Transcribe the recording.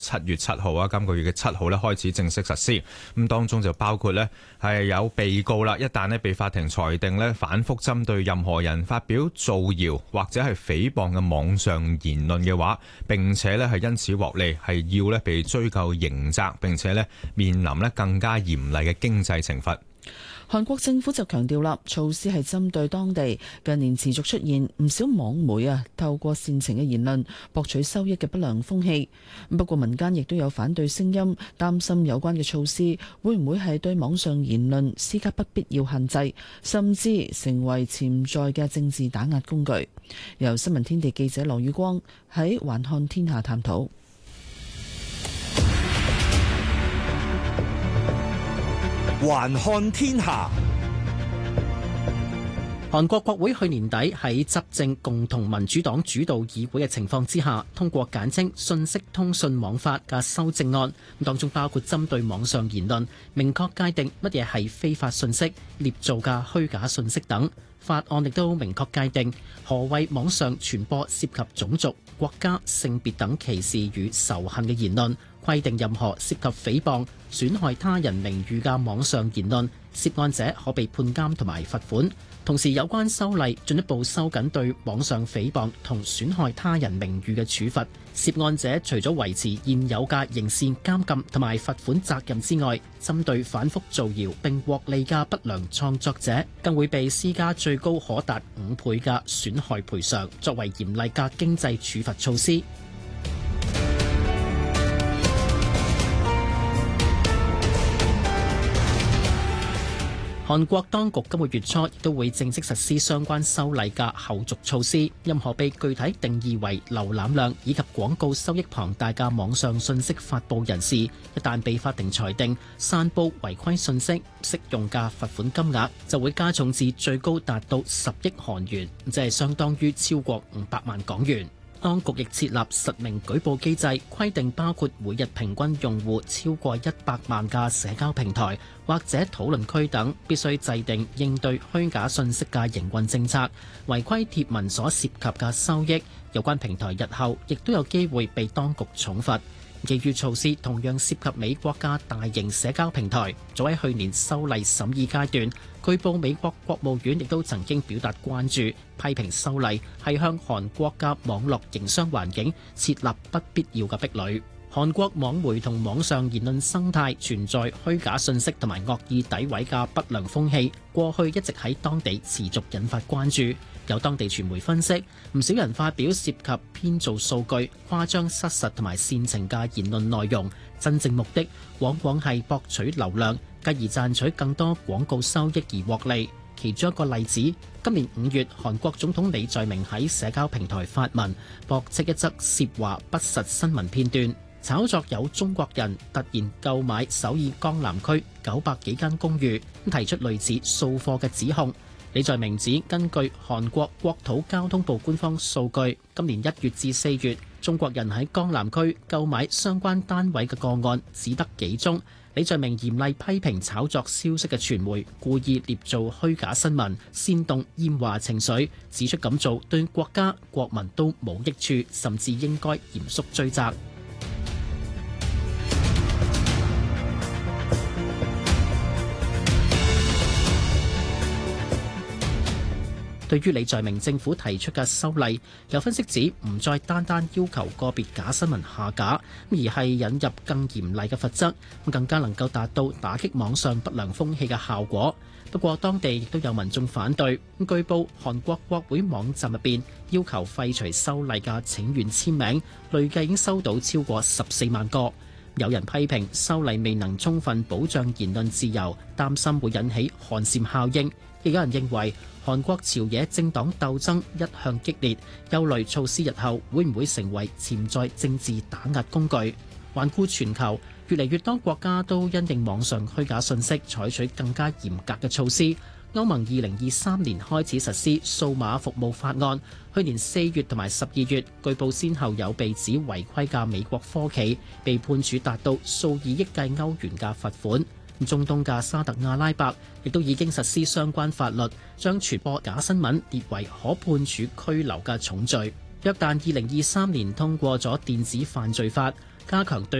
7月7號啊，今個月嘅7號咧開始正式實施。咁當中就包括咧係有被告啦，一旦咧被法庭裁定咧反覆針對任何人發表造謠或者係誹謗嘅網上言論嘅話，並且咧係因此獲利，係要咧被追究刑責，並且咧面臨咧更加嚴厲嘅經濟懲罰。 韓國政府就強調啦，措施係針對當地近年持續出現唔少網媒透過煽情嘅言論博取收益嘅不良風氣。不過民間亦都有反對聲音，擔心有關嘅措施會唔會係對網上言論施加不必要限制，甚至成為潛在嘅政治打壓工具。由新聞天地記者羅宇光喺環看天下探討。 環看天下， 韓國國會去年底喺執政共同民主黨主導議會嘅情況之下，通過簡稱信息通訊網法嘅修正案，當中包括針對網上言論明確界定乜嘢係非法信息、捏造嘅虛假信息等。法案亦都明確界定何謂網上傳播涉及種族、國家、性別等歧視與仇恨嘅言論，規定任何涉及誹謗、損害他人名譽嘅網上言論，涉案者可被判監同埋罰款。同時，有關修例進一步收緊對網上誹謗同損害他人名譽嘅處罰。涉案者除咗維持現有嘅刑事監禁同埋罰款責任之外，針對反覆造謠並獲利嘅不良創作者，更會被施加最高可達5倍嘅損害賠償，作為嚴厲嘅經濟處罰措施。韓國當局今個月初亦都會正式實施相關修例嘅後續措施，任何被具體定義為瀏覽量以及廣告收益龐大嘅網上信息發布人士，一旦被法庭裁定散布違規信息，適用嘅罰款金額就會加重至最高達到10億韓元，即係相當於超過500萬港元。當局亦設立實名舉報機制，規定包括每日平均用戶超過100萬嘅社交平台或者討論區等，必須制定應對虛假信息嘅營運政策。違規貼文所涉及嘅收益，有關平台日後亦都有機會被當局重罰。其餘措施同樣涉及美國嘅大型社交平台。早喺去年修例審議階段，據報美國國務院亦都曾經表達關注，批評修例係向韓國嘅網絡營商環境設立不必要嘅壁壘。韓國網媒同網上言論生態存在虛假信息同埋惡意詆毀嘅不良風氣，過去一直喺當地持續引發關注。有當地傳媒分析，唔少人發表涉及編造數據、誇張失實同埋煽情嘅言論內容，真正目的往往係博取流量，繼而賺取更多廣告收益而獲利。其中一個例子，今年5月，韓國總統李在明喺社交平台發文，駁斥一則涉華不實新聞片段，炒作有中國人突然購買首爾江南區900幾間公寓，提出類似掃貨嘅指控。李在明指，根據韓國國土交通部官方數據，今年1月至4月，中國人喺江南區購買相關單位嘅個案只得幾宗。李在明嚴厲批評炒作消息嘅傳媒故意捏造虛假新聞，煽動厭華情緒，指出咁做對國家國民都冇益處，甚至應該嚴肅追責。對於李在明政府提出嘅修例，有分析指唔再單單要求個別假新聞下架，而係引入更嚴厲嘅罰則，更加能夠達到打擊網上不良風氣嘅效果。不過當地亦都有民眾反對，據報韓國國會網站入邊要求廢除修例嘅請願簽名，累計已經收到超過14萬個。有人批評修例未能充分保障言論自由，擔心會引起寒蟬效應。亦有人認為韓國朝野政黨鬥爭一向激烈，憂慮措施日後會唔會成為潛在政治打壓工具。環顧全球，越嚟越多國家都因應網上虛假信息採取更加嚴格嘅措施。歐盟2023年開始實施數碼服務法案，去年4月同埋12月，據報先後有被指違規嘅美國科企被判處達到數以億計歐元嘅罰款。中東嘅沙特阿拉伯亦都已經實施相關法律，將傳播假新聞列為可判處拘留嘅重罪。約旦2023年通過咗電子犯罪法， 加強對